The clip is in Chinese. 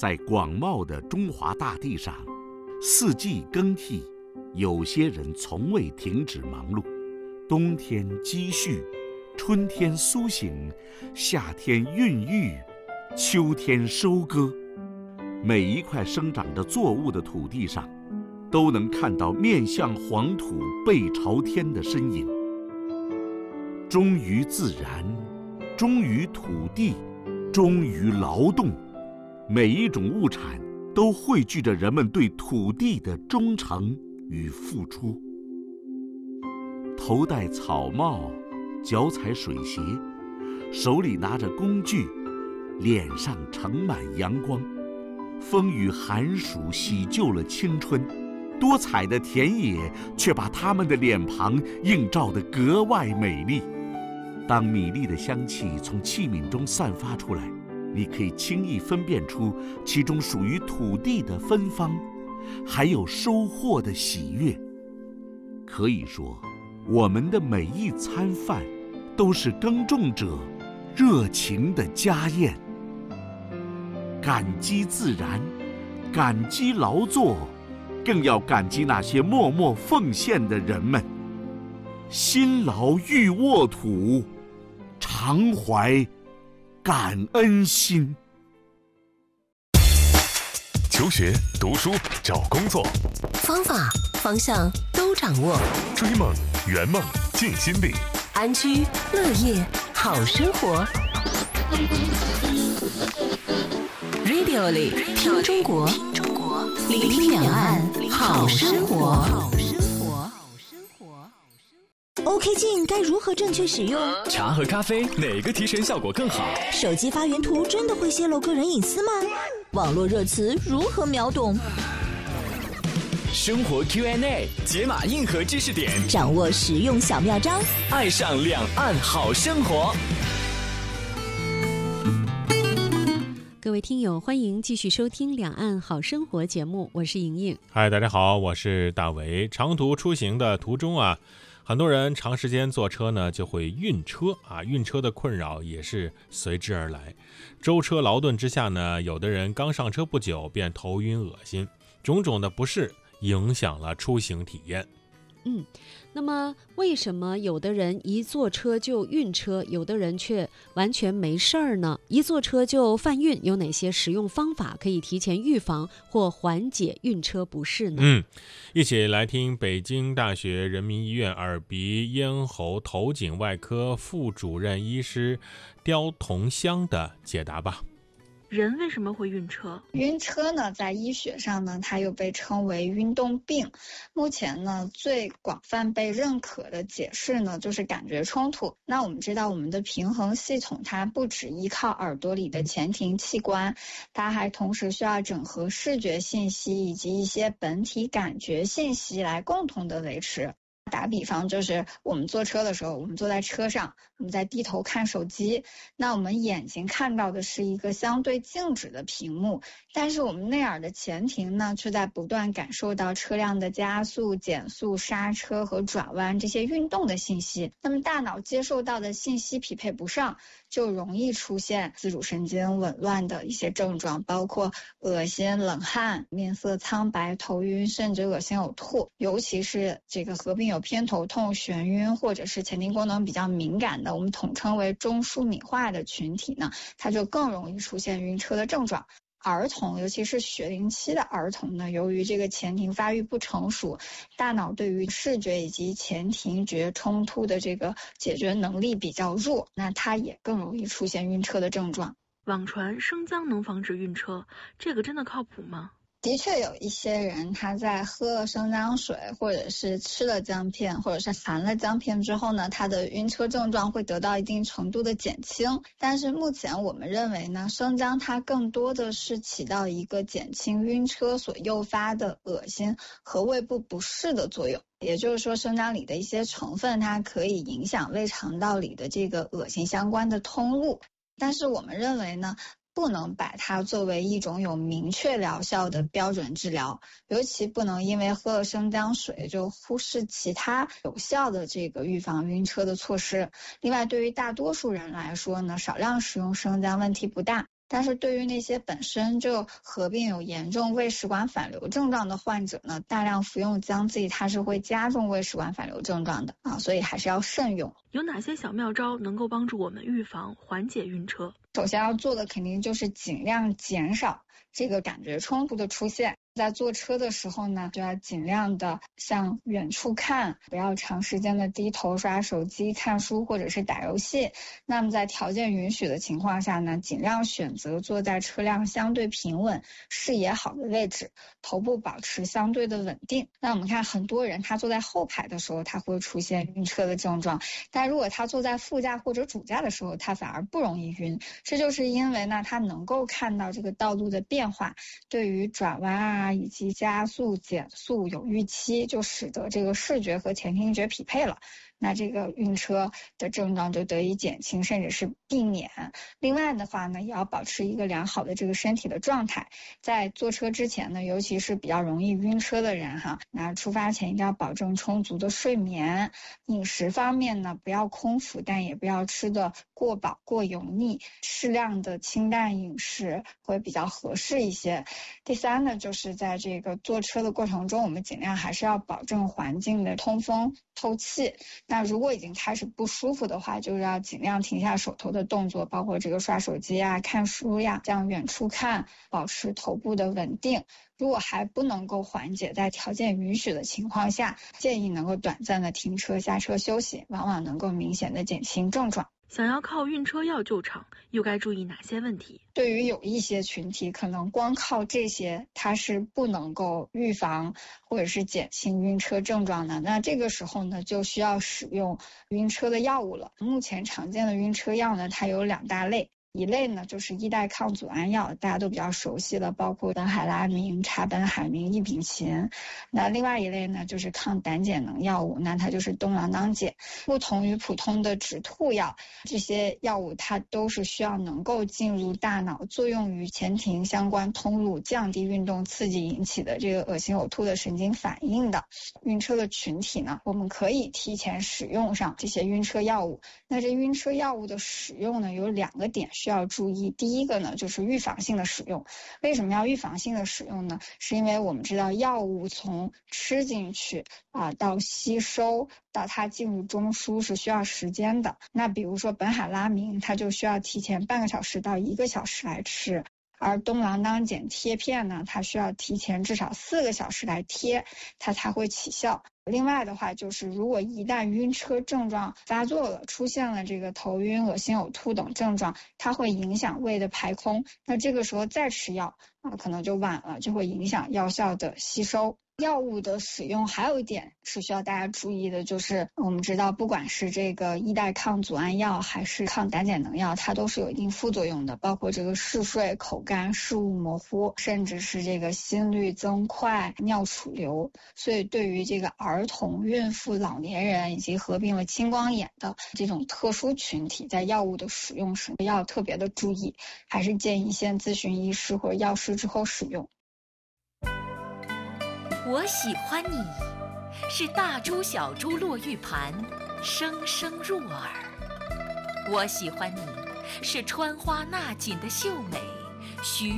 在广袤的中华大地上，四季更替，有些人从未停止忙碌。冬天积蓄，春天苏醒，夏天孕育，秋天收割。每一块生长着作物的土地上，都能看到面向黄土背朝天的身影。忠于自然，忠于土地，忠于劳动，每一种物产都汇聚着人们对土地的忠诚与付出。头戴草帽，脚踩水鞋，手里拿着工具，脸上盛满阳光。风雨寒暑洗旧了青春，多彩的田野却把他们的脸庞映照得格外美丽。当米粒的香气从器皿中散发出来，你可以轻易分辨出其中属于土地的芬芳，还有收获的喜悦。可以说，我们的每一餐饭都是耕种者热情的家宴。感激自然，感激劳作，更要感激那些默默奉献的人们。辛劳欲沃土，常怀感恩心。 求学、读书、找工作， 方法、方向都掌握。 追梦、圆梦、尽心力， 安居乐业好生活。Radio 里听中国，听两岸好生活。 OK 镜该如何正确使用？ 茶和咖啡哪个提神效果更好？ 手机发原图真的会泄露个人隐私吗？网络热词如何秒懂？ 生活 Q&A 解码硬核知识点， 掌握实用小妙招， 爱上两岸好生活。 各位听友，欢迎继续收听《两岸好生活》节目，我是莹莹。 嗨，大家好，我是大为。长途出行的途中很多人长时间坐车呢，就会晕车晕车的困扰也是随之而来。舟车劳顿之下呢，有的人刚上车不久便头晕恶心，种种的不适影响了出行体验。 那么为什么有的人一坐车就晕车，有的人却完全没事儿呢？一坐车就犯晕，有哪些实用方法可以提前预防或缓解晕车不适呢？ 一起来听北京大学人民医院耳鼻咽喉头颈外科副主任医师刁同香的解答吧。 人为什么会晕车？ 晕车呢，在医学上呢，它又被称为晕动病。目前呢，最广泛被认可的解释呢，就是感觉冲突。那我们知道，我们的平衡系统它不只依靠耳朵里的前庭器官，它还同时需要整合视觉信息以及一些本体感觉信息来共同的维持。打比方，就是我们坐车的时候，我们坐在车上，我们在低头看手机，那我们眼睛看到的是一个相对静止的屏幕，但是我们内耳的前庭呢，却在不断感受到车辆的加速、减速、刹车和转弯这些运动的信息。那么大脑接受到的信息匹配不上，就容易出现自主神经紊乱的一些症状，包括恶心、冷汗、面色苍白、头晕，甚至恶心呕吐。尤其是这个合并有偏头痛、眩晕或者是前庭功能比较敏感的，我们统称为中枢敏化的群体呢，它就更容易出现晕车的症状。儿童，尤其是学龄期的儿童呢，由于这个前庭发育不成熟，大脑对于视觉以及前庭觉冲突的这个解决能力比较弱，那它也更容易出现晕车的症状。 网传生姜能防止晕车，这个真的靠谱吗？ 的确有一些人他在喝了生姜水或者是吃了姜片或者是含了姜片之后呢，他的晕车症状会得到一定程度的减轻。但是目前我们认为呢，生姜它更多的是起到一个减轻晕车所诱发的恶心和胃部不适的作用。也就是说，生姜里的一些成分它可以影响胃肠道里的这个恶心相关的通路。但是我们认为呢，不能把它作为一种有明确疗效的标准治疗，尤其不能因为喝了生姜水就忽视其他有效的这个预防晕车的措施。另外，对于大多数人来说呢，少量使用生姜问题不大。 但是对于那些本身就合并有严重胃食管反流症状的患者呢，大量服用姜剂它是会加重胃食管反流症状的啊，所以还是要慎用。 有哪些小妙招能够帮助我们预防、缓解晕车？ 首先要做的肯定就是尽量减少这个感觉冲突的出现。在坐车的时候呢，就要尽量的向远处看，不要长时间的低头刷手机、看书或者是打游戏。那么在条件允许的情况下呢，尽量选择坐在车辆相对平稳、视野好的位置，头部保持相对的稳定。那我们看很多人他坐在后排的时候，他会出现晕车的症状，但如果他坐在副驾或者主驾的时候，他反而不容易晕。这就是因为呢，他能够看到这个道路的变化，对于转弯啊以及加速减速有预期，就使得这个视觉和前听觉匹配了，那这个晕车的症状就得以减轻甚至是避免。另外的话呢，也要保持一个良好的这个身体的状态。在坐车之前呢，尤其是比较容易晕车的人哈，那出发前一定要保证充足的睡眠。饮食方面呢，不要空腹，但也不要吃的过饱过油腻，适量的清淡饮食会比较合适一些。第三呢，就是在这个坐车的过程中，我们尽量还是要保证环境的通风透气。那如果已经开始不舒服的话，就是要尽量停下手头的动作，包括这个刷手机啊、看书呀，向远处看，保持头部的稳定。如果还不能够缓解，在条件允许的情况下，建议能够短暂的停车下车休息，往往能够明显的减轻症状。 想要靠晕车药救场，又该注意哪些问题？ 对于有一些群体，可能光靠这些它是不能够预防或者是减轻晕车症状的，那这个时候呢，就需要使用晕车的药物了。目前常见的晕车药呢，它有两大类。一类呢就是依代抗组胺药，大家都比较熟悉的，包括苯海拉明、茶苯海明、异丙嗪。那另外一类呢就是抗胆碱能药物，那它就是东螳当碱。不同于普通的止吐药，这些药物它都是需要能够进入大脑，作用于前庭相关通路，降低运动刺激引起的这个恶心呕吐的神经反应的。晕车的群体呢，我们可以提前使用上这些晕车药物。那这晕车药物的使用呢，有两个点需要注意。第一个呢，就是预防性的使用。为什么要预防性的使用呢？是因为我们知道药物从吃进去到吸收到它进入中枢是需要时间的。那比如说苯海拉明，它就需要提前半个小时到1个小时来吃。而东螳当碱贴片呢，它需要提前至少4个小时来贴，它才会起效。另外的话，就是如果一旦晕车症状发作了，出现了这个头晕、恶心、呕吐等症状，它会影响胃的排空。那这个时候再吃药可能就晚了，就会影响药效的吸收。药物的使用还有一点是需要大家注意的，就是我们知道不管是这个依代抗组胺药还是抗胆碱能药，它都是有一定副作用的，包括这个嗜睡、口干、视物模糊，甚至是这个心率增快、尿储留。所以对于这个儿童、孕妇、老年人以及合并了青光眼的这种特殊群体，在药物的使用时要特别的注意，还是建议先咨询医师或者药师之后使用。 我喜欢你，是大珠小珠落玉盘，声声入耳。我喜欢你，是穿花纳锦的秀美，徐